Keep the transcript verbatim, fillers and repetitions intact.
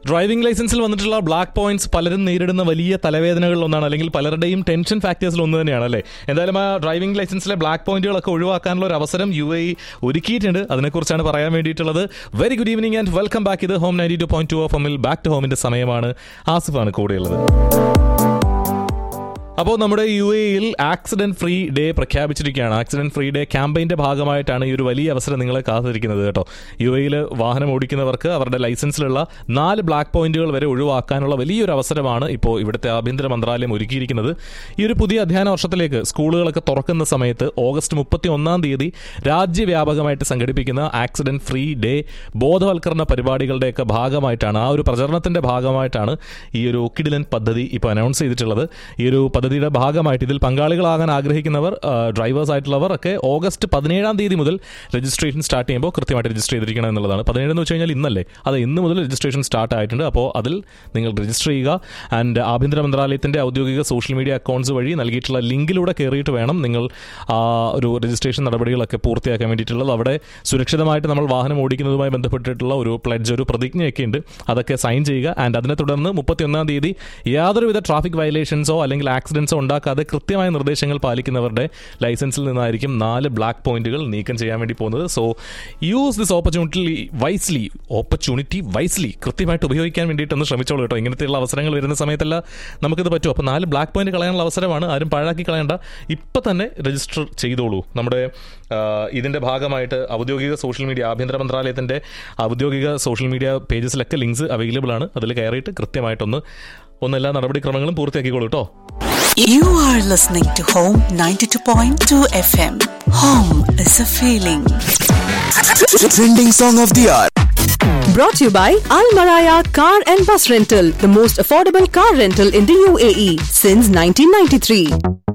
Driving ലൈസൻസിൽ വന്നിട്ടുള്ള black points പലരും നേരിടുന്ന വലിയ തലവേദനകളിൽ ഒന്നാണ്, അല്ലെങ്കിൽ പലരുടെയും ടെൻഷൻ ഫാക്ടേഴ്സിൽ ഒന്ന് തന്നെയാണ് അല്ലേ. എന്തായാലും ആ ഡ്രൈവിംഗ് ലൈസൻസിലെ ബ്ലാക്ക് പോയിന്റുകളൊക്കെ ഒഴിവാക്കാനുള്ള ഒരു അവസരം യു എ ഇ ഒരുക്കിയിട്ടുണ്ട്. അതിനെക്കുറിച്ചാണ് പറയാൻ വേണ്ടിയിട്ടുള്ളത്. Very good evening and welcome back. ഇത് home ninety two point two of എമ്മിൽ ബാക്ക് ടു ഹോമിന്റെ സമയമാണ്. ആസിഫാണ് കൂടെയുള്ളത്. അപ്പോൾ നമ്മുടെ യു എ ഇയിൽ ആക്സിഡന്റ് ഫ്രീ ഡേ പ്രഖ്യാപിച്ചിരിക്കുകയാണ്. ആക്സിഡന്റ് ഫ്രീ ഡേ ക്യാമ്പയിന്റെ ഭാഗമായിട്ടാണ് ഈ ഒരു വലിയ അവസരം നിങ്ങളെ കാത്തിരിക്കുന്നത് കേട്ടോ. യു എയിൽ വാഹനം ഓടിക്കുന്നവർക്ക് അവരുടെ ലൈസൻസിലുള്ള നാല് ബ്ലാക്ക് പോയിന്റുകൾ വരെ ഒഴിവാക്കാനുള്ള വലിയൊരു അവസരമാണ് ഇപ്പോൾ ഇവിടുത്തെ ആഭ്യന്തര മന്ത്രാലയം ഒരുക്കിയിരിക്കുന്നത്. ഈ ഒരു പുതിയ അധ്യയന വർഷത്തിലേക്ക് സ്കൂളുകളൊക്കെ തുറക്കുന്ന സമയത്ത് ഓഗസ്റ്റ് മുപ്പത്തി ഒന്നാം തീയതി രാജ്യവ്യാപകമായിട്ട് സംഘടിപ്പിക്കുന്ന ആക്സിഡന്റ് ഫ്രീ ഡേ ബോധവൽക്കരണ പരിപാടികളുടെയൊക്കെ ഭാഗമായിട്ടാണ്, ആ ഒരു പ്രചരണത്തിന്റെ ഭാഗമായിട്ടാണ് ഈ ഒരു കിടിലൻ പദ്ധതി ഇപ്പോൾ അനൗൺസ് ചെയ്തിട്ടുള്ളത്. ഈ ഒരു പദ്ധതിയുടെ ഭാഗമായിട്ട് ഇതിൽ പങ്കാളികളാകാൻ ആഗ്രഹിക്കുന്നവർ, ഡ്രൈവേഴ്സ് ആയിട്ടുള്ളവർ ഒക്കെ ഓഗസ്റ്റ് പതിനേഴാം തീയതി മുതൽ രജിസ്ട്രേഷൻ സ്റ്റാർട്ട് ചെയ്യുമ്പോൾ കൃത്യമായിട്ട് രജിസ്റ്റർ ചെയ്തിരിക്കണം എന്നുള്ളതാണ്. പതിനേഴ് എന്ന് വെച്ച് കഴിഞ്ഞാൽ ഇന്നല്ലേ, അത് ഇന്ന് മുതൽ രജിസ്ട്രേഷൻ സ്റ്റാർട്ട് ആയിട്ടുണ്ട്. അപ്പോൾ അതിൽ നിങ്ങൾ രജിസ്റ്റർ ചെയ്യുക. ആൻഡ് ആഭ്യന്തര മന്ത്രാലയത്തിൻ്റെ ഔദ്യോഗിക സോഷ്യൽ മീഡിയ അക്കൗണ്ട്സ് വഴി നൽകിയിട്ടുള്ള ലിങ്കിലൂടെ കയറിയിട്ട് വേണം നിങ്ങൾ ആ ഒരു രജിസ്ട്രേഷൻ നടപടികളൊക്കെ പൂർത്തിയാക്കാൻ വേണ്ടിയിട്ടുള്ളത്. അവിടെ സുരക്ഷിതമായിട്ട് നമ്മൾ വാഹനം ഓടിക്കുന്നതുമായി ബന്ധപ്പെട്ടിട്ടുള്ള ഒരു പ്ലെഡ്ജ്, ഒരു പ്രതിജ്ഞയൊക്കെ ഉണ്ട്. അതൊക്കെ സൈൻ ചെയ്യുക. ആൻഡ് അതിനെ തുടർന്ന് മുപ്പത്തി ഒന്നാം തീയതി യാതൊരുവിധ ട്രാഫിക് വയലേഷൻസോ അല്ലെങ്കിൽ ആക്സിഡൻസോ ഉണ്ടാക്കാതെ കൃത്യമായ നിർദ്ദേശങ്ങൾ പാലിക്കുന്നവരുടെ ലൈസൻസിൽ നിന്നായിരിക്കും നാല് ബ്ലാക്ക് പോയിന്റുകൾ നീക്കം ചെയ്യാൻ വേണ്ടി പോകുന്നത്. So use this opportunity wisely opportunity wisely കൃത്യമായിട്ട് ഉപയോഗിക്കാൻ വേണ്ടിയിട്ടൊന്ന് ശ്രമിച്ചോളൂ കേട്ടോ. ഇങ്ങനത്തെയുള്ള അവസരങ്ങൾ വരുന്ന സമയത്തല്ല നമുക്കിത് പറ്റും. അപ്പോൾ നാല് ബ്ലാക്ക് പോയിന്റ് കളയാനുള്ള അവസരമാണ്, ആരും പാഴാക്കി കളയേണ്ട. ഇപ്പം തന്നെ രജിസ്റ്റർ ചെയ്തോളൂ. നമ്മുടെ ഇതിൻ്റെ ഭാഗമായിട്ട് ഔദ്യോഗിക സോഷ്യൽ മീഡിയ, ആഭ്യന്തര മന്ത്രാലയത്തിൻ്റെ ഔദ്യോഗിക സോഷ്യൽ മീഡിയ പേജസിലൊക്കെ ലിങ്ക്സ് അവൈലബിൾ ആണ്. അതിൽ കയറിയിട്ട് കൃത്യമായിട്ടൊന്ന് ഒന്നെല്ലാ നടപടിക്രമങ്ങളും പൂർത്തിയാക്കിക്കോളൂ കേട്ടോ. You are listening to Home ninety-two point two F M. Home is a feeling. Trending song of the hour. Brought to you by Al Maraya Car and Bus Rental, the most affordable car rental in the U A E since nineteen ninety-three.